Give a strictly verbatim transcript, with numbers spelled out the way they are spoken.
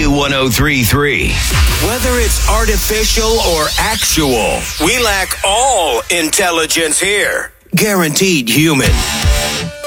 W one oh three point three. Whether it's artificial or actual, we lack all intelligence here. Guaranteed human.